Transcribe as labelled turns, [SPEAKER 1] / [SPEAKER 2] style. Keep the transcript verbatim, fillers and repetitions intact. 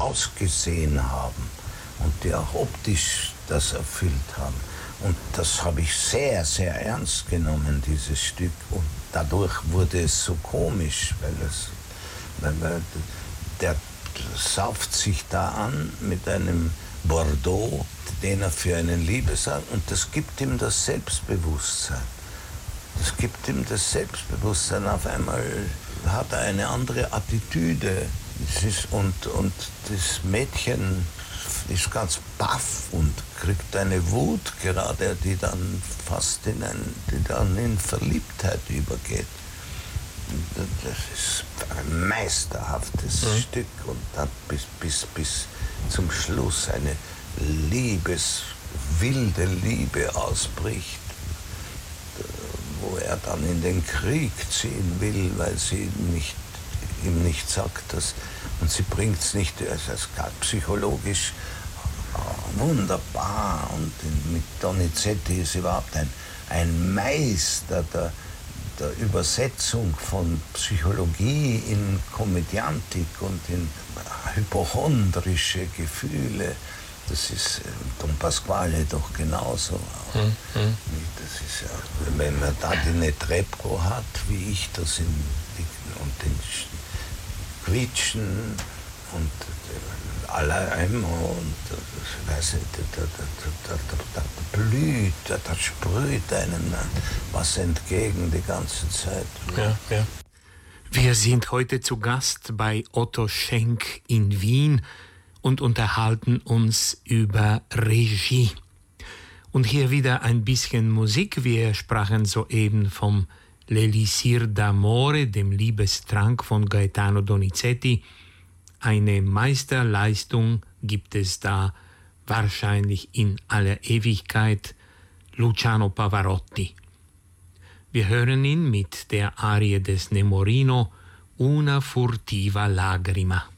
[SPEAKER 1] ausgesehen haben und die auch optisch das erfüllt haben. Und das habe ich sehr, sehr ernst genommen, dieses Stück. Und dadurch wurde es so komisch, weil, es, weil, weil der sauft sich da an mit einem Bordeaux, den er für einen Liebesakt, und das gibt ihm das Selbstbewusstsein. Das gibt ihm das Selbstbewusstsein. Auf einmal hat er eine andere Attitüde. Es ist, und, und das Mädchen ist ganz baff und kriegt eine Wut gerade, die dann fast in, ein, die dann in Verliebtheit übergeht. Das ist ein meisterhaftes mhm. Stück und dann bis, bis, bis zum Schluss eine Liebes, wilde Liebe ausbricht, wo er dann in den Krieg ziehen will, weil sie nicht, ihm nicht sagt, dass, und sie bringt es nicht, also es ist psychologisch wunderbar, und mit Donizetti ist überhaupt ein, ein Meister der, der Übersetzung von Psychologie in Komödiantik und in hypochondrische Gefühle. Das ist Don Pasquale doch genauso. Mhm. Das ist ja, wenn man da die Netrebko hat, wie ich das in, und den Quietschen und Allein und das, weiß nicht, da, da, da, da, da blüht, da, da sprüht einem was entgegen die ganze Zeit.
[SPEAKER 2] Ja, ja. Wir sind heute zu Gast bei Otto Schenk in Wien und unterhalten uns über Regie. Und hier wieder ein bisschen Musik. Wir sprachen soeben vom L'Elisir d'Amore, dem Liebestrank von Gaetano Donizetti. Eine Meisterleistung gibt es da wahrscheinlich in aller Ewigkeit, Luciano Pavarotti. Wir hören ihn mit der Arie des Nemorino, Una furtiva lagrima.